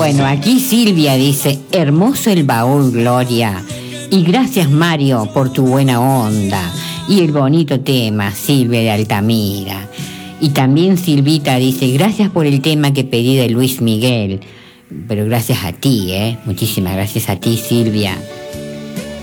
Bueno, aquí Silvia dice, hermoso el baúl, Gloria. Y gracias, Mario, por tu buena onda. Y el bonito tema, Silvia de Altamira. Y también Silvita dice, gracias por el tema que pedí de Luis Miguel. Pero gracias a ti, Muchísimas gracias a ti, Silvia.